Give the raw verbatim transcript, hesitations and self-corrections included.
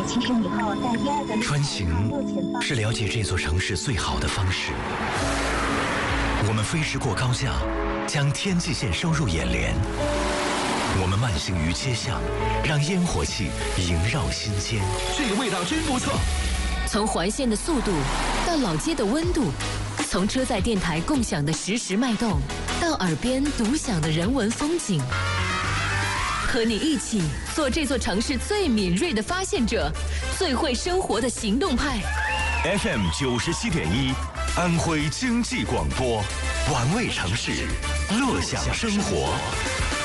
七十米后在第二个穿行是了解这座城市最好的方式。我们飞驰过高架，将天际线收入眼帘。我们慢行于街巷，让烟火气萦绕心间。 这个味道真不错。 从环线的速度到老街的温度，从车载电台共享的实时脉动，到耳边独享的人文风景，和你一起做这座城市最敏锐的发现者，最会生活的行动派。 F M 九十七点一，安徽经济广播，玩味城市，乐享生活。